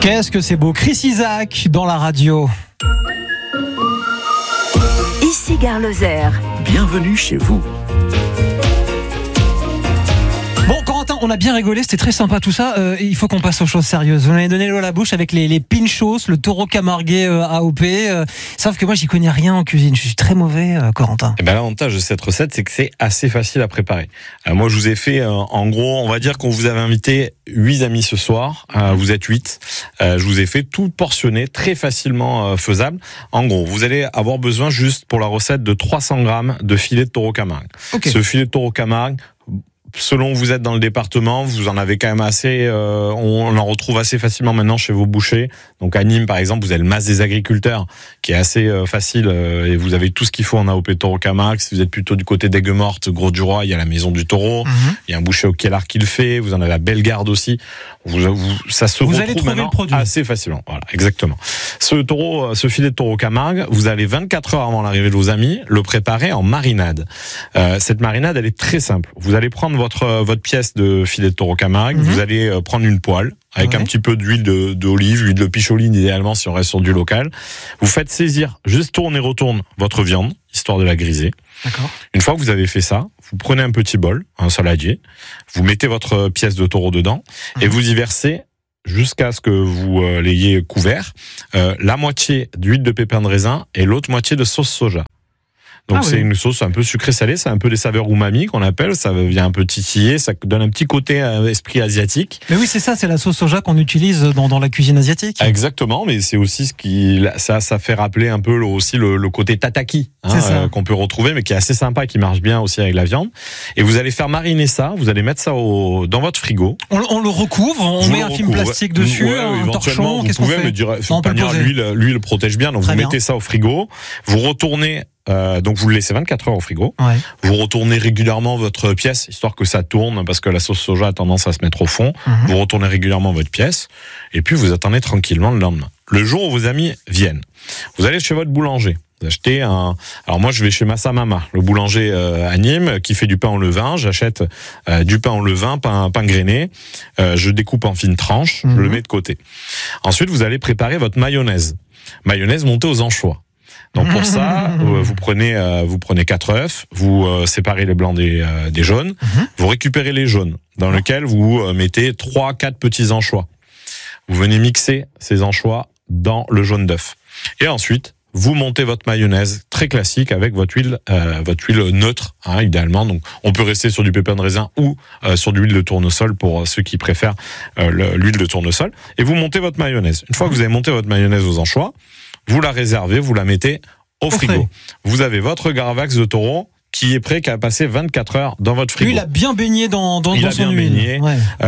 Qu'est-ce que c'est beau. Chris Isaak dans la radio. Ici Gare Lozère. Bienvenue chez vous. Bon, Corentin, on a bien rigolé, c'était très sympa tout ça. Il faut qu'on passe aux choses sérieuses. Vous m'avez donné l'eau à la bouche avec les pinchos, le taureau camarguais AOP. Sauf que moi, j'y connais rien en cuisine. Je suis très mauvais, Corentin. Et ben, l'avantage de cette recette, c'est que c'est assez facile à préparer. Moi, je vous ai fait, en gros, on va dire qu'on vous avait invité 8 amis ce soir. Vous êtes 8. Je vous ai fait tout portionner, très facilement faisable. En gros, vous allez avoir besoin juste pour la recette de 300 grammes de filet de taureau Camargue. Okay. Ce filet de taureau Camargue, selon où vous êtes dans le département, vous en avez quand même assez, on en retrouve assez facilement maintenant chez vos bouchers. Donc à Nîmes, par exemple, vous avez le Mas des agriculteurs, qui est assez facile, et vous avez tout ce qu'il faut en AOP taureau Camargue. Si vous êtes plutôt du côté d'Aigues-Mortes, Gros-du-Roi, il y a la maison du taureau, il y a un boucher au Kielard qui le fait, vous en avez à Bellegarde aussi. Ça se retrouve maintenant assez facilement. Voilà, exactement. Ce filet de taureau Camargue, vous allez 24 heures avant l'arrivée de vos amis, le préparer en marinade. Cette marinade, elle est très simple. Vous allez prendre votre pièce de filet de taureau Camargue, vous allez prendre une poêle avec un petit peu d'huile d'olive, huile de picholine idéalement si on reste sur du local. Vous faites saisir, juste tourne et retourne votre viande, histoire de la griser. D'accord. Une fois que vous avez fait ça, vous prenez un petit bol, un saladier, vous mettez votre pièce de taureau dedans et vous y versez jusqu'à ce que vous l'ayez couvert, la moitié d'huile de pépins de raisin et l'autre moitié de sauce soja. Donc c'est une sauce un peu sucrée-salée, c'est un peu des saveurs umami qu'on appelle, ça vient un peu titiller, ça donne un petit côté esprit asiatique. Mais oui, c'est ça, c'est la sauce soja qu'on utilise dans la cuisine asiatique. Exactement, mais c'est aussi ce qui ça fait rappeler un peu aussi le côté tataki qu'on peut retrouver, mais qui est assez sympa et qui marche bien aussi avec la viande. Et vous allez faire mariner ça, vous allez mettre ça dans votre frigo. On le recouvre, on met un film plastique dessus, un torchon, qu'est-ce qu'on fait? Mais l'huile protège bien, donc vous mettez ça au frigo, vous retournez. Donc vous le laissez 24 heures au frigo. Vous retournez régulièrement votre pièce, histoire que ça tourne, parce que la sauce soja a tendance à se mettre au fond. Vous retournez régulièrement votre pièce, et puis vous attendez tranquillement le lendemain. Le jour où vos amis viennent, vous allez chez votre boulanger. Vous achetez alors moi je vais chez Massa Mama, le boulanger à Nîmes, qui fait du pain au levain. J'achète du pain au levain, pain grainé. Je découpe en fines tranches, je le mets de côté. Ensuite, vous allez préparer votre mayonnaise. Mayonnaise montée aux anchois. Donc pour ça, vous prenez 4 œufs, vous séparez les blancs des jaunes, vous récupérez les jaunes, dans lequel vous mettez 3-4 petits anchois. Vous venez mixer ces anchois dans le jaune d'œuf. Et ensuite, vous montez votre mayonnaise très classique avec votre huile neutre, idéalement. Donc, on peut rester sur du pépin de raisin ou sur de l'huile de tournesol pour ceux qui préfèrent l'huile de tournesol. Et vous montez votre mayonnaise. Une fois que vous avez monté votre mayonnaise aux anchois, vous la réservez, vous la mettez au frigo. Vous avez votre Garavax de taureau qui est prêt, qui a passé 24 heures dans votre frigo. Lui, il a bien baigné dans son huile. Il a bien baigné,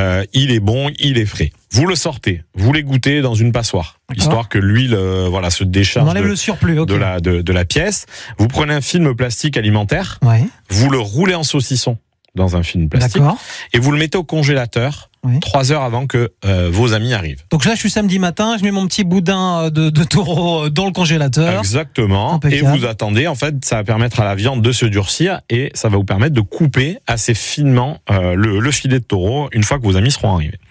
il est bon, il est frais. Vous le sortez, vous l'égouttez dans une passoire, histoire que l'huile se décharge. On enlève le surplus, de la pièce. Vous prenez un film plastique alimentaire, vous le roulez en saucisson dans un film plastique, et vous le mettez au congélateur 3 heures avant que vos amis arrivent. Donc là, je suis samedi matin, je mets mon petit boudin de taureau dans le congélateur. Exactement. Impeccable. Et vous attendez, en fait, ça va permettre à la viande de se durcir et ça va vous permettre de couper assez finement le filet de taureau une fois que vos amis seront arrivés.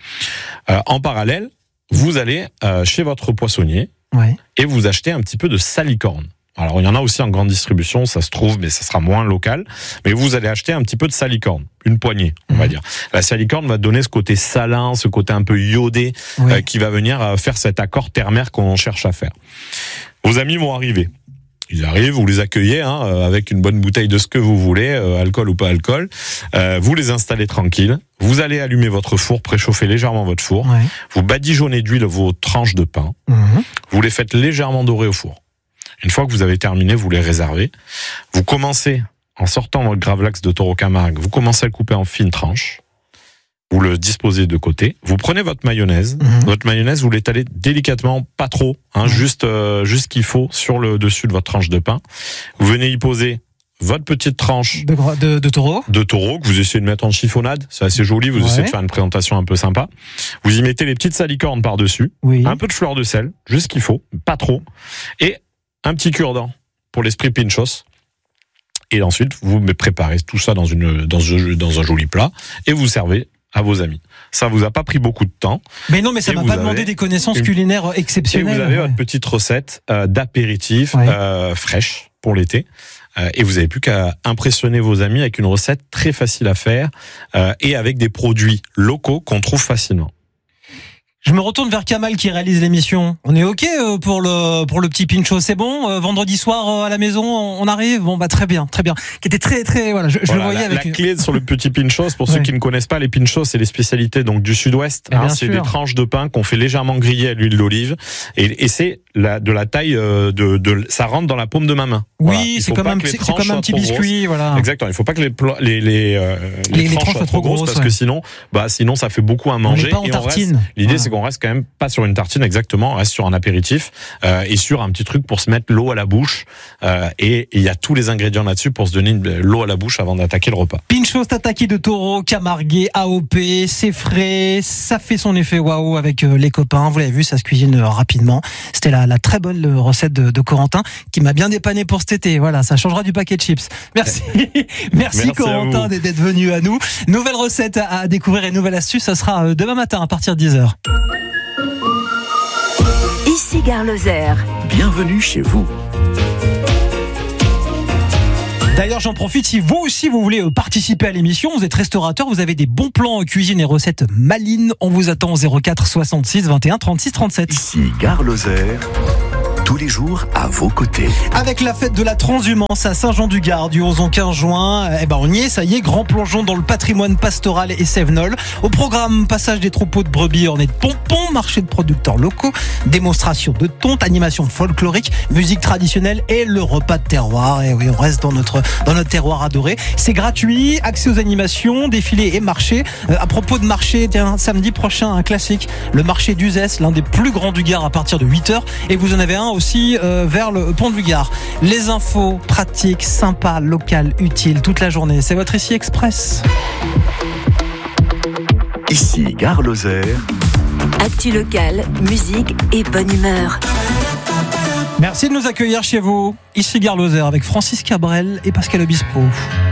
En parallèle, vous allez chez votre poissonnier et vous achetez un petit peu de salicorne. Alors, il y en a aussi en grande distribution, ça se trouve, mais ça sera moins local. Mais vous allez acheter un petit peu de salicorne, une poignée, on va dire. La salicorne va donner ce côté salin, ce côté un peu iodé, qui va venir faire cet accord terre-mer qu'on cherche à faire. Vos amis vont arriver. Ils arrivent, vous les accueillez avec une bonne bouteille de ce que vous voulez, alcool ou pas alcool. Vous les installez tranquilles. Vous allez allumer votre four, préchauffer légèrement votre four. Vous badigeonnez d'huile vos tranches de pain. Vous les faites légèrement dorer au four. Une fois que vous avez terminé, vous les réservez. Vous commencez, en sortant votre Gravlax de taureau Camargue, vous commencez à le couper en fines tranches. Vous le disposez de côté. Vous prenez votre mayonnaise. Votre mayonnaise, vous l'étalez délicatement, pas trop, juste ce qu'il faut sur le dessus de votre tranche de pain. Vous venez y poser votre petite tranche de taureau. De taureau que vous essayez de mettre en chiffonnade. C'est assez joli. Vous essayez de faire une présentation un peu sympa. Vous y mettez les petites salicornes par-dessus. Un peu de fleur de sel, juste ce qu'il faut, pas trop. Et un petit cure-dent pour l'esprit pinchos. Et ensuite, vous préparez tout ça dans un joli plat et vous servez à vos amis. Ça vous a pas pris beaucoup de temps. Mais non, mais ça Et m'a vous pas avez demandé des connaissances culinaires Et exceptionnelles. vous avez votre petite recette d'apéritif fraîche pour l'été. Et vous n'avez plus qu'à impressionner vos amis avec une recette très facile à faire et avec des produits locaux qu'on trouve facilement. Je me retourne vers Kamal qui réalise l'émission. On est OK pour le petit pincho, c'est bon. Vendredi soir à la maison, on arrive. Bon bah très bien. Qui était très voilà. Je le voyais avec la clé sur le petit pinchos. Pour ceux qui ne connaissent pas les pinchos, c'est les spécialités donc du Sud-Ouest. C'est des tranches de pain qu'on fait légèrement griller à l'huile d'olive et c'est de la taille ça rentre dans la paume de ma main. Oui, c'est comme un petit biscuit, voilà. Exactement. Il faut pas que les tranches soient trop grosses parce que sinon ça fait beaucoup à manger. On n'est pas en tartine. L'idée c'est qu'on reste quand même pas sur une tartine exactement, on reste sur un apéritif et sur un petit truc pour se mettre l'eau à la bouche et il y a tous les ingrédients là-dessus pour se donner l'eau à la bouche avant d'attaquer le repas. Pinchos tataki de taureau, Camarguais, AOP, c'est frais, ça fait son effet waouh avec les copains. Vous l'avez vu, ça se cuisine rapidement. C'était la très bonne recette de Corentin qui m'a bien dépanné pour cet été. Voilà, ça changera du paquet de chips. Merci Corentin d'être venu à nous. Nouvelle recette à découvrir et nouvelle astuce, ça sera demain matin à partir de 10h. Ici Gare Lozère. Bienvenue chez vous. D'ailleurs, j'en profite, si vous aussi vous voulez participer à l'émission, vous êtes restaurateur, vous avez des bons plans en cuisine et recettes malines, on vous attend au 04 66 21 36 37. Ici Gare Lozère. Tous les jours à vos côtés. Avec la fête de la transhumance à Saint-Jean-du-Gard du 11 au 15 juin, on y est, ça y est, grand plongeon dans le patrimoine pastoral et cévenol. Au programme, passage des troupeaux de brebis ornés de pompons, marché de producteurs locaux, démonstration de tonte, animation folklorique, musique traditionnelle et le repas de terroir. Et oui, on reste dans notre terroir adoré. C'est gratuit, accès aux animations, défilés et marchés. À propos de marché, tiens, samedi prochain, un classique, le marché d'Uzès, l'un des plus grands du Gard à partir de 8h. Et vous en avez un aussi vers le pont du Gard. Les infos pratiques, sympas, locales, utiles toute la journée. C'est votre Ici Express. Ici Gare Lozère. Actu locale, musique et bonne humeur. Merci de nous accueillir chez vous. Ici Gare Lozère avec Francis Cabrel et Pascal Obispo.